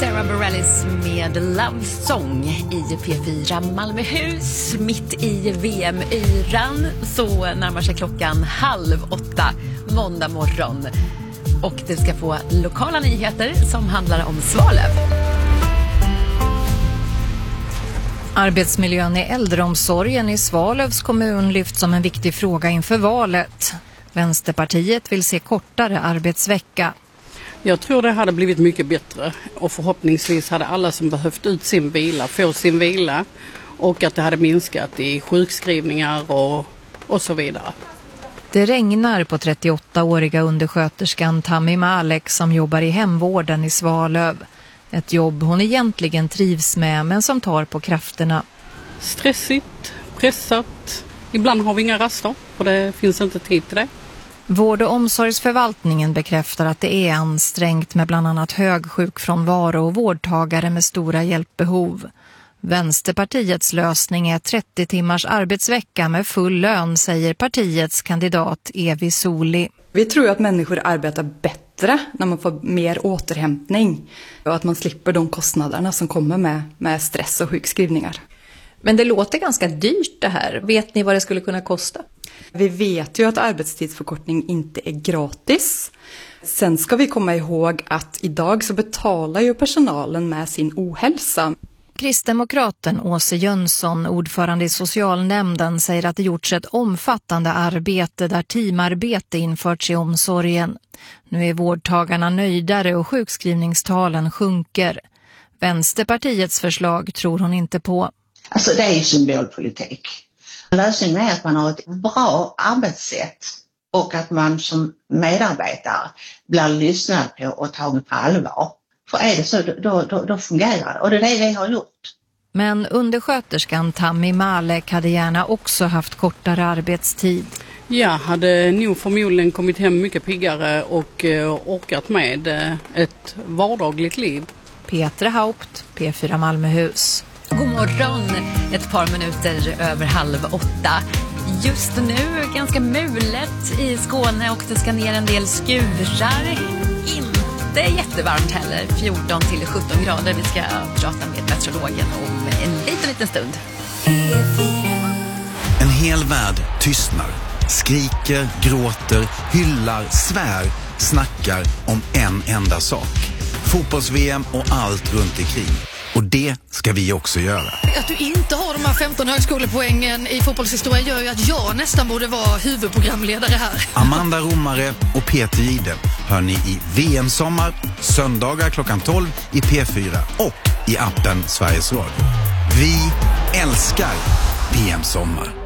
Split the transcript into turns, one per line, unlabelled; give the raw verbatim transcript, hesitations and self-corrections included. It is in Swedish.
Sarah Bareilles med Love Song i P fyra Malmöhus. Mitt i V M-yran så närmar sig klockan halv åtta måndag morgon. Och du ska få lokala nyheter som handlar om Svalöv.
Arbetsmiljön i äldreomsorgen i Svalövs kommun lyfts som en viktig fråga inför valet. Vänsterpartiet vill se kortare arbetsvecka.
Jag tror det hade blivit mycket bättre och förhoppningsvis hade alla som behövt ut sin vila få sin vila och att det hade minskat i sjukskrivningar och, och så vidare.
Det regnar på trettioåttaåriga undersköterskan Tammy Malek som jobbar i hemvården i Svalöv. Ett jobb hon egentligen trivs med men som tar på krafterna.
Stressigt, pressat. Ibland har vi inga raster och det finns inte tid till det.
Vård- och omsorgsförvaltningen bekräftar att det är ansträngt med bland annat hög sjukfrånvaro och vårdtagare med stora hjälpbehov. Vänsterpartiets lösning är trettio timmars arbetsvecka med full lön, säger partiets kandidat Evi Soli.
Vi tror att människor arbetar bättre när man får mer återhämtning och att man slipper de kostnaderna som kommer med, med stress och sjukskrivningar.
Men det låter ganska dyrt det här. Vet ni vad det skulle kunna kosta?
Vi vet ju att arbetstidsförkortning inte är gratis. Sen ska vi komma ihåg att idag så betalar ju personalen med sin ohälsa.
Kristdemokraten Åse Jönsson, ordförande i socialnämnden, säger att det gjorts ett omfattande arbete där teamarbete införts i omsorgen. Nu är vårdtagarna nöjdare och sjukskrivningstalen sjunker. Vänsterpartiets förslag tror hon inte på.
Alltså det är ju symbolpolitik. Lösningen är att man har ett bra arbetssätt och att man som medarbetare blir lyssnad på och tagen på allvar. För är det så, då, då, då fungerar det. Och det är det vi har gjort.
Men undersköterskan Tammy Malek hade gärna också haft kortare arbetstid.
Jag hade nog förmodligen kommit hem mycket piggare och uh, orkat med uh, ett vardagligt liv.
Petra Haupt, P fyra Malmöhus.
God morgon, ett par minuter över halv åtta. Just nu ganska mulet i Skåne och det ska ner en del skurar. Inte jättevarmt heller, fjorton till sjutton grader. Vi ska prata med meteorologen om en liten, liten stund.
En hel värld tystnar, skriker, gråter, hyllar, svär, snackar om en enda sak. Fotbolls-V M och allt runt omkring. Och det ska vi också göra.
Att du inte har de här femton högskolepoängen i fotbollshistoria gör ju att jag nästan borde vara huvudprogramledare här.
Amanda Romare och Peter Gide hör ni i V M-sommar, söndagar klockan tolv i P fyra och i appen Sveriges Radio. Vi älskar V M-sommar.